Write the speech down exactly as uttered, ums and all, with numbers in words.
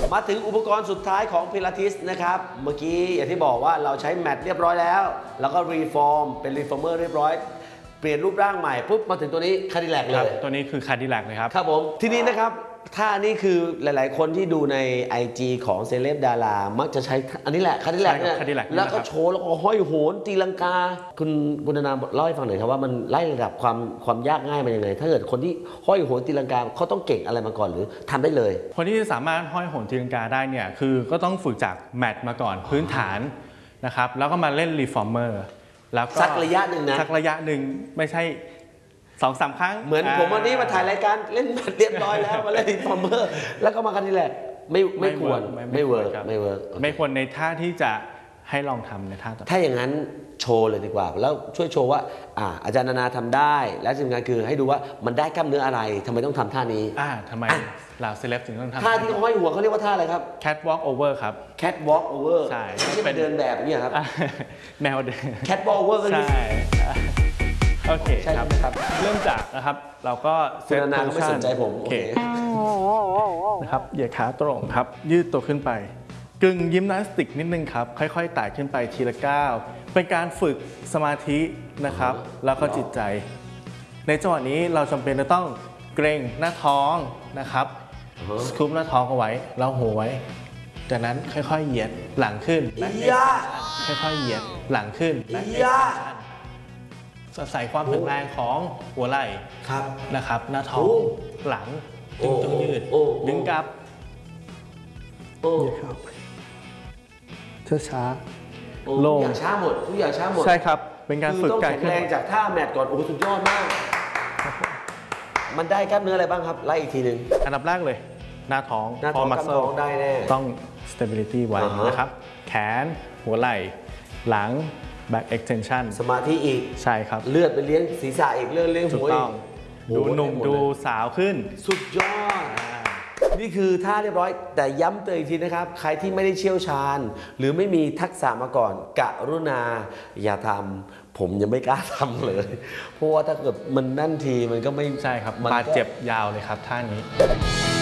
มาถึงอุปกรณ์สุดท้ายของพิลาทิสนะครับเมื่อกี้อย่างที่บอกว่าเราใช้แมทเรียบร้อยแล้วแล้วก็รีฟอร์มเป็นรีฟอร์เมอร์เรียบร้อยเปลี่ยนรูปร่างใหม่ปุ๊บมาถึงตัวนี้คาดิแลกเลยตัวนี้คือคาดิแลกเลยครับครับผมทีนี้นะครับท่านี้คือหลายๆคนที่ดูใน ไอ จี ของเซเลบดารามักจะใช้อันนี้แหละคาดิแลกเนี่ยแล้วก็โชว์แล้วก็ห้อยโหนตีลังกาคุณบุญนาเล่าให้ฟังหน่อยครับว่ามันไล่ระดับความความยากง่ายมันยังไงถ้าเกิดคนที่ห้อยโหนตีลังกาเขาต้องเก่งอะไรมาก่อนหรือทำได้เลยคนที่สามารถห้อยโหนตีลังกาได้เนี่ยคือก็ต้องฝึกจากแมทมาก่อนพื้นฐานนะครับแล้วก็มาเล่นรีฟอร์เมอร์แล้วก็สักระยะหนึ่งนะสักระยะหนึ่งไม่ใช่สองสามครั้งเหมือนผมวันนี้มาถ่ายรายการเล่นแมทเรียบร้อยแล้วมาเล่นรีฟอร์เมอร์แล้วก็มาคาดิแลกไม่ไม่ควรไม่เวิร์กไม่เวิร์กไม่ควรในท่าที่จะให้ลองทำในท่าต่อไปถ้าอย่างนั้นโชว์เลยดีกว่าแล้วช่วยโชว์ว่าอ่าอาจารย์นานาทำได้และสิ่งสำคัญคือให้ดูว่ามันได้กล้ามเนื้ออะไรทำไมต้องทำท่านี้อ่าทำไมเหล่าเซเลบถึงต้องทำท่าที่ห้อยหัวเขาเรียกว่าท่าอะไรครับ catwalk over ครับ catwalk over ใช่ไม่ใช่เป็นเดินแบบนี่ครับแนวเดิน catwalk over ก็ใช่โอเคใช่ครับเริ่มจากนะครับเราก็เซตนาไม่สนใจผมโอเคนะครับเหยียดขาตรงครับยืดตัวขึ้นไปกึ่งยิมนาสติกนิดนึงครับค่อยๆไต่ขึ้นไปทีละก้าวเป็นการฝึกสมาธินะครับแล้วก็จิตใจในจังหวะนี้เราจำเป็นจะต้องเกร็งหน้าท้องนะครับสกู๊ปหน้าท้องเอาไว้แล้วหัวไว้จากนั้นค่อยๆเหยียดหลังขึ้นค่อยๆเหยียดหลังขึ้นใส่ความแข็งแรงของหัวไหล่นะครับหน้าท้องหลังดึงตัวยืดดึงกลับเหยียดเข้าไปช้าๆลงทุกอย่างช้าหมดทุกอย่างช้าหมดใช่ครับเป็นการฝึกการแข็งแรงจากท่าแมทก่อนโอ้สุดยอดมากมันได้กล้ามเนื้ออะไรบ้างครับไล่อีกทีหนึ่งอันดับแรกเลยหน้าท้องหน้าท้องกล้ามท้องได้แน่ต้อง stability ไว้นะครับแขนหัวไหล่หลัง back extension สมาธิอีกใช่ครับเลือดไปเลี้ยงศีรษะอีกเลือดเลี้ยงหัวอีกดูหนุ่มดูสาวขึ้นสุดยอดนี่คือท่าเรียบร้อยแต่ย้ำเตือนอีกทีนะครับใครที่ไม่ได้เชี่ยวชาญหรือไม่มีทักษะมาก่อนกรุณาอย่าทำผมยังไม่กล้าทำเลยเพราะว่าถ้าเกิดมันนั่นทีมันก็ไม่ใช่ครับบาดเจ็บยาวเลยครับท่านี้